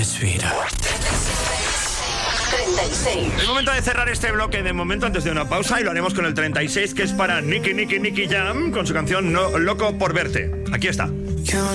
36. Es momento de cerrar este bloque de momento antes de una pausa y lo haremos con el 36, que es para Nicky Jam con su canción No Loco por Verte. Aquí está.